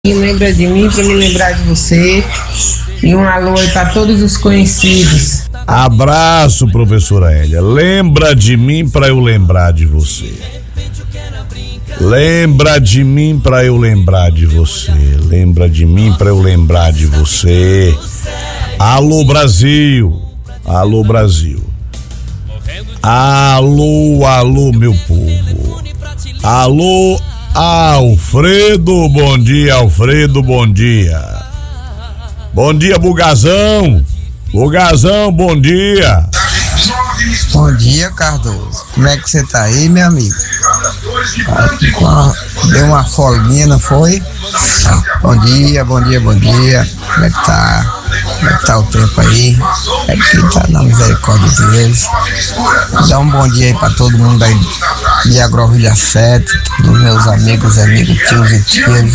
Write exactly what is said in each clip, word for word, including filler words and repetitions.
E lembra de mim para me lembrar de você. E um alô aí para todos os conhecidos. Abraço, professora Hélia. Lembra de mim para eu lembrar de você. Lembra de mim para eu lembrar de você. Lembra de mim para eu lembrar de você. Alô, Brasil. Alô, Brasil. Alô, alô, meu povo. Alô, Alfredo. Bom dia, Alfredo. Bom dia. Bom dia, Bugazão. Bugazão, bom dia. Bom dia, Cardoso. Como é que você tá aí, meu amigo? Deu uma folguinha, não foi? Bom dia, bom dia, bom dia. Como é que tá? Como é que tá o tempo aí? É que tá na misericórdia de Deus. Dá um bom dia aí pra todo mundo aí de Agrovilha sete, todos os meus amigos, amigos, tios e tias.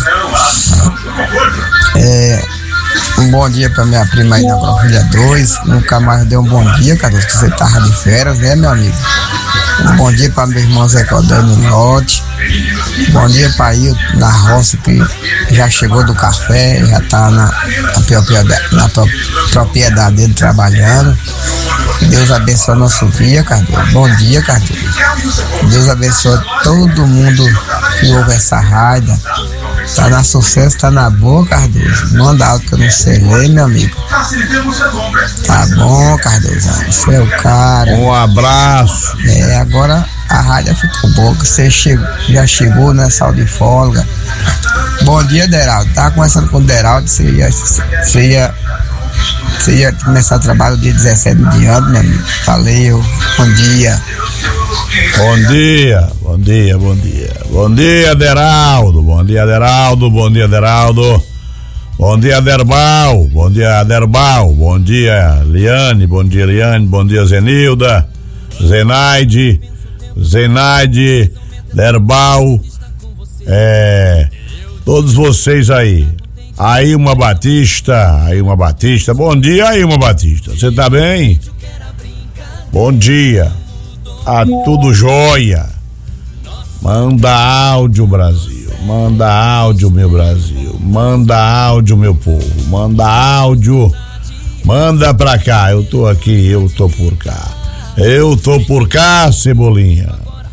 É... Um bom dia pra minha prima aí na Agrovilha dois. Nunca mais deu um bom dia, Carlos, que você tava de férias, né, meu amigo? Um bom dia pra meu irmão Zé Codano no Lote. Bom dia pra ir na roça, que já chegou do café, já tá na, na, propriedade, na propriedade dele trabalhando. Que Deus abençoe nosso dia, Cardoso. Bom dia, Cardoso. Deus abençoe todo mundo que ouve essa rádio. Tá na sucesso, tá na boa, Cardoso. Manda algo que eu não sei ler, meu amigo. Tá bom, Cardoso. Você é o cara. Um abraço. É, agora a rádio ficou boa, que você chegou, já chegou, né, sal de folga. Bom dia, Deraldo. Tá conversando com o Deraldo, você ia, você ia, você ia começar o trabalho dia dezessete de ano, meu amigo. Valeu, bom dia. Bom dia, bom dia, bom dia. Bom dia, Deraldo. Bom dia, Deraldo. Bom dia, Deraldo. Bom dia, Derbal. Bom dia, Derbal. Bom dia, Liane. Bom dia, Liane. Bom dia, Zenilda. Zenaide. Zenaide. Derbal. É. Todos vocês aí. Ailma Batista. Ailma Batista. Bom dia, Ailma Batista. Você tá bem? Bom dia. Ah, tudo jóia. Manda áudio, Brasil. Manda áudio, meu Brasil. Manda áudio, meu povo. Manda áudio. Manda pra cá. Eu tô aqui, eu tô por cá. Eu tô por cá, Cebolinha.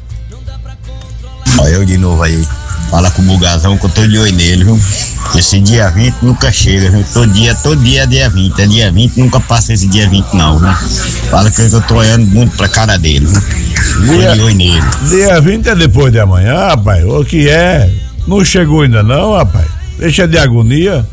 Olha eu de novo aí. Fala com o Bugazão que eu tô de olho nele, viu? Esse dia vinte nunca chega, viu? Todo dia, todo dia é dia vinte. É dia vinte, nunca passa esse dia vinte, não, viu? Fala que eu tô olhando muito pra cara dele, viu? Dia, tô de olho nele. Dia vinte é depois de amanhã, rapaz. O que é? Não chegou ainda não, rapaz. Deixa de agonia.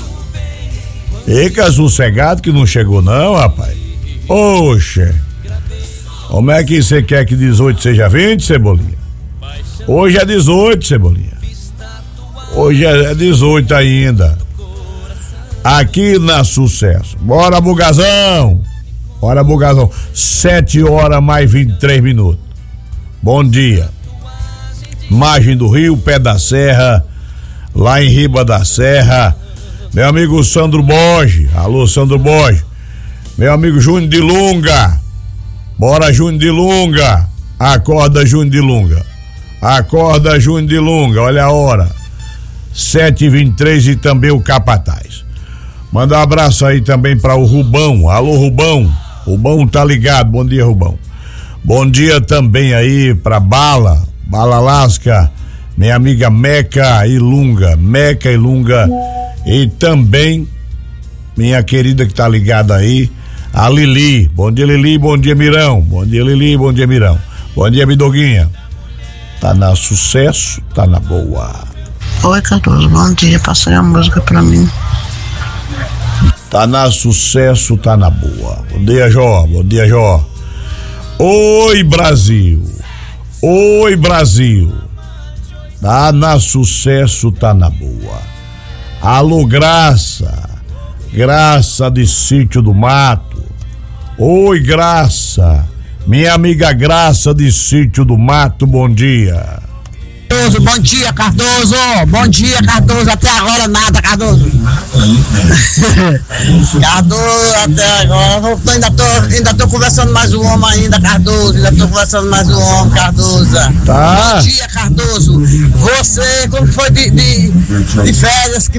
Fica sossegado que não chegou não, rapaz. Oxe. Como é que você quer que dezoito seja vinte, Cebolinha? Hoje é dezoito, Cebolinha. Hoje é dezoito ainda. Aqui na Sucesso. Bora, Bugazão. Bora, Bugazão. Sete horas mais vinte e três minutos. Bom dia. Margem do Rio, Pé da Serra. Lá em Riba da Serra. Meu amigo Sandro Borges. Alô, Sandro Borges. Meu amigo Júnior de Lunga. Bora, Júnior de Lunga. Acorda, Júnior de Lunga. Acorda, Júnior de Lunga, olha a hora. sete e vinte e três e também o Capataz. Manda um abraço aí também para o Rubão. Alô, Rubão. Rubão tá ligado. Bom dia, Rubão. Bom dia também aí para Bala, Bala Lasca, minha amiga Meca e Lunga. Meca e Lunga. E também minha querida que tá ligada aí, a Lili. Bom dia, Lili. Bom dia, Mirão. Bom dia, Lili. Bom dia, Mirão. Bom dia, Bidoguinha. Tá na Sucesso, tá na boa. Oi, Cardoso, bom dia, passa aí a música pra mim. Tá na Sucesso, tá na boa. Bom dia, Jó, bom dia, Jó. Oi, Brasil. Oi, Brasil. Tá na Sucesso, tá na boa. Alô, Graça. Graça de Sítio do Mato. Oi, Graça. Minha amiga Graça de Sítio do Mato, bom dia. Bom dia, Cardoso. Bom dia, Cardoso. Até agora nada, Cardoso. Cardoso, até agora, eu ainda tô, ainda tô conversando mais um homem ainda, Cardoso, ainda tô conversando mais um homem, Cardoso. Tá. Bom dia, Cardoso. Você, quando foi de, de, de férias, que